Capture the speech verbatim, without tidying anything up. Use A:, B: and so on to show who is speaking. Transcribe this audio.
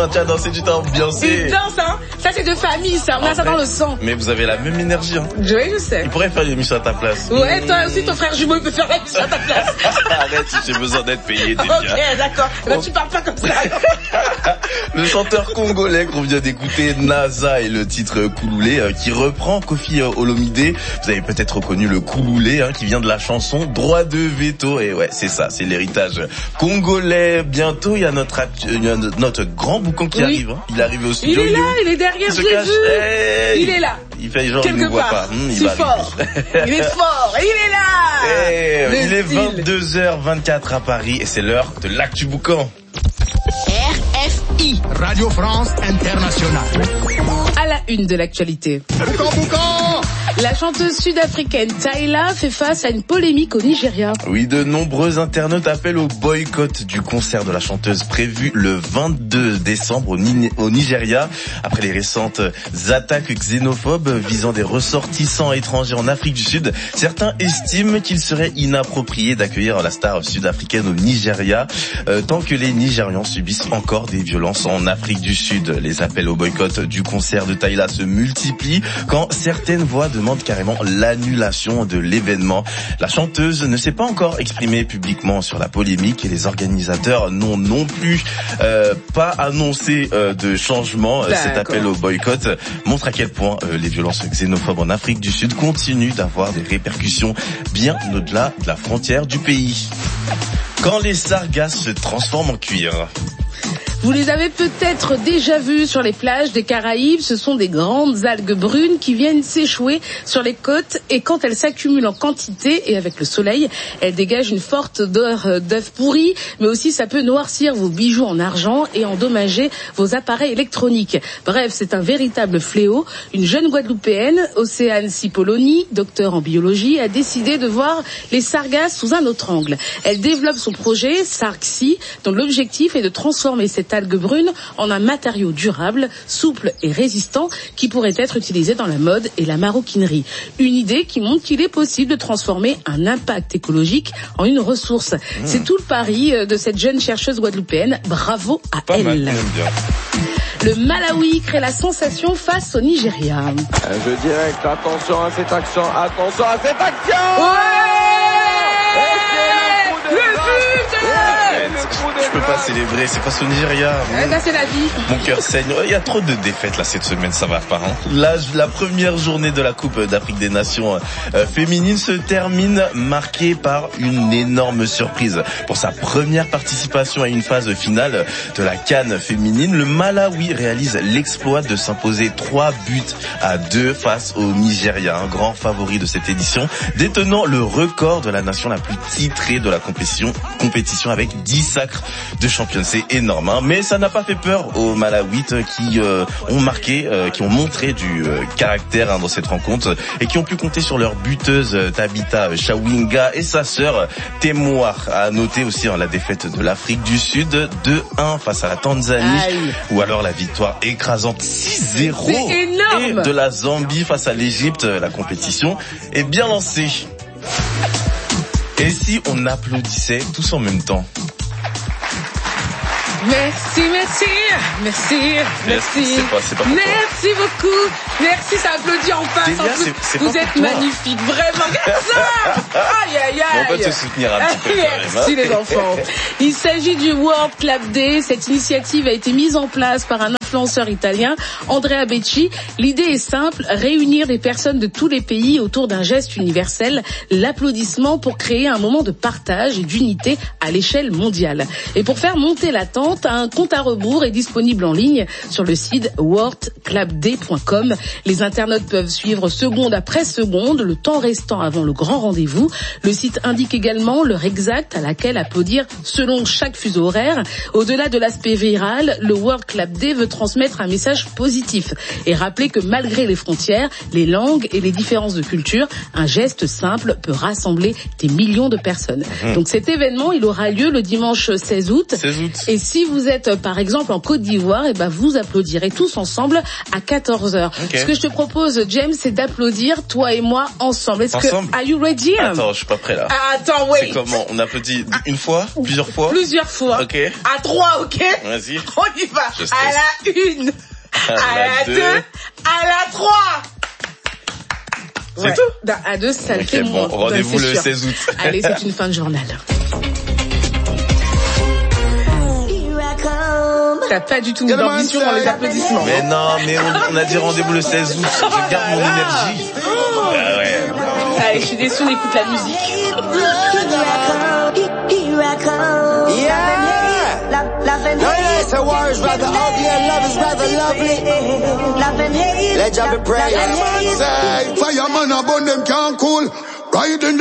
A: bien, tu as dansé, tu t'es ambiancé.
B: Il danse, hein. Ça, c'est de famille, ça. On a ça dans le sang.
A: Mais vous avez la même énergie, hein.
B: Oui, je sais.
A: Il pourrait faire l'émission à ta place.
B: Ouais, toi aussi, ton frère jumeau, il peut faire l'émission à ta place.
A: Arrête, j'ai besoin d'être payé, t'es
B: bien. Ok,
A: bien.
B: d'accord. Là, tu parles pas comme ça.
A: Le chanteur congolais qu'on vient d'écouter, NASA, et le titre Kouloulé, euh, qui reprend Koffi euh, Olomidé. Vous avez peut-être reconnu le Kouloulé, hein, qui vient de la chanson Droit de veto. Et ouais, c'est ça, c'est l'héritage congolais. Bientôt, il y a notre, il y a notre grand boucan qui oui. arrive. Hein. Il est arrivé au studio.
B: Il est là, il est derrière, je l'ai vu.
A: Hey,
B: il est là.
A: Il fait genre,
B: quelque
A: il ne voit
B: part.
A: pas. Hum, il
B: c'est fort. Il est fort. Il est là.
A: Hey, il est vingt-deux heures vingt-quatre à Paris et c'est l'heure de l'actu boucan.
C: R F I, Radio France Internationale.
B: À la une de l'actualité.
C: Boucan, boucan.
B: La chanteuse sud-africaine Tyla fait face à une polémique au Nigeria.
A: Oui, de nombreux internautes appellent au boycott du concert de la chanteuse prévu le vingt-deux décembre au, Ni- au Nigeria. Après les récentes attaques xénophobes visant des ressortissants étrangers en Afrique du Sud, certains estiment qu'il serait inapproprié d'accueillir la star sud-africaine au Nigeria euh, tant que les Nigérians subissent encore des violences en Afrique du Sud. Les appels au boycott du concert de Tyla se multiplient quand certaines voix demandent carrément l'annulation de l'événement. La chanteuse ne s'est pas encore exprimée publiquement sur la polémique et les organisateurs n'ont non plus euh, pas annoncé euh, de changement. D'accord. Cet appel au boycott montre à quel point euh, les violences xénophobes en Afrique du Sud continuent d'avoir des répercussions bien au-delà de la frontière du pays. Quand les sargasses se transforment en cuir.
B: Vous les avez peut-être déjà vus sur les plages des Caraïbes. Ce sont des grandes algues brunes qui viennent s'échouer sur les côtes et quand elles s'accumulent en quantité et avec le soleil, elles dégagent une forte odeur d'œuf pourri, mais aussi ça peut noircir vos bijoux en argent et endommager vos appareils électroniques. Bref, c'est un véritable fléau. Une jeune Guadeloupéenne, Océane Cipolloni, docteur en biologie, a décidé de voir les sargasses sous un autre angle. Elle développe son projet Sarxi, dont l'objectif est de transformer cette algue brune en un matériau durable, souple et résistant qui pourrait être utilisé dans la mode et la maroquinerie. Une idée qui montre qu'il est possible de transformer un impact écologique en une ressource. Mmh. C'est tout le pari de cette jeune chercheuse guadeloupéenne. Bravo à
A: Pas
B: elle.
A: Mal,
B: le Malawi crée la sensation face au Nigeria.
D: Euh, je dirais que attention à cette action, attention à cette action.
B: Ouais
D: le
A: Je peux pas célébrer, c'est face au Nigeria.
B: Eh ben, c'est la vie.
A: Mon cœur saigne. Il y a trop de défaites là cette semaine, ça va pas. Hein. La, la première journée de la Coupe d'Afrique des Nations euh, féminine se termine marquée par une énorme surprise. Pour sa première participation à une phase finale de la CAN féminine, le Malawi réalise l'exploit de s'imposer trois buts à deux face au Nigeria, un grand favori de cette édition, détenant le record de la nation la plus titrée de la compétition, compétition avec dix sacres de championne. C'est énorme, hein, mais ça n'a pas fait peur aux Malawites qui euh, ont marqué, euh, qui ont montré du euh, caractère hein, dans cette rencontre et qui ont pu compter sur leur buteuse Tabitha Chawinga et sa sœur Temoir. À noter aussi hein, la défaite de l'Afrique du Sud deux un face à la Tanzanie. Aïe. Ou alors la victoire écrasante six zéro et de la Zambie face à l'Égypte. La compétition est bien lancée. Et si on applaudissait tous en même temps?
B: Merci, merci, merci, merci,
A: c'est pas, c'est pas
B: merci beaucoup, merci, ça applaudit en face, en plus,
A: c'est, c'est
B: vous êtes magnifique, vraiment, regarde ça, aïe, aïe, aïe.
A: On va te soutenir un petit peu quand même.
B: Merci les enfants. Il s'agit du World Clap Day. Cette initiative a été mise en place par un influenceur italien, Andrea Becci. L'idée est simple, réunir des personnes de tous les pays autour d'un geste universel, l'applaudissement, pour créer un moment de partage et d'unité à l'échelle mondiale. Et pour faire monter l'attente, un compte à rebours est disponible en ligne sur le site world clap day point com. Les internautes peuvent suivre seconde après seconde le temps restant avant le grand rendez-vous. Le site indique également l'heure exacte à laquelle applaudir selon chaque fuseau horaire. Au-delà de l'aspect viral, le World Clap Day veut transmettre un message positif et rappeler que malgré les frontières, les langues et les différences de culture, un geste simple peut rassembler des millions de personnes. Mmh. Donc cet événement, il aura lieu le dimanche seize août.
A: seize août.
B: Et si Si vous êtes par exemple en Côte d'Ivoire, et ben vous applaudirez tous ensemble à quatorze heures. Okay. Ce que je te propose, James, c'est d'applaudir toi et moi ensemble. Est-ce
A: ensemble
B: que are you ready?
A: Attends, je suis pas prêt là.
B: Ah, attends, wait.
A: C'est comment? On applaudit une fois, plusieurs fois?
B: Plusieurs fois.
A: Ok.
B: À trois, ok?
A: Vas-y.
B: On y va. À la une, à, à la, la deux, deux, à la trois.
A: C'est
B: ouais.
A: tout?
B: À deux, ça le
A: okay,
B: fait
A: bon,
B: moins.
A: Rendez-vous le
B: sûr.
A: seize août.
B: Allez, c'est une fin de journal. T'as pas du tout d'ambition dans les applaudissements.
A: Mais non, mais on, on a dit rendez-vous le seize août. Je garde mon énergie. Oh. Ah ouais.
B: Allez, je suis déçue, on écoute la musique.
E: It's a war is rather ugly and love is rather lovely. Let's jump and pray. Fireman upon them can't cool. Riding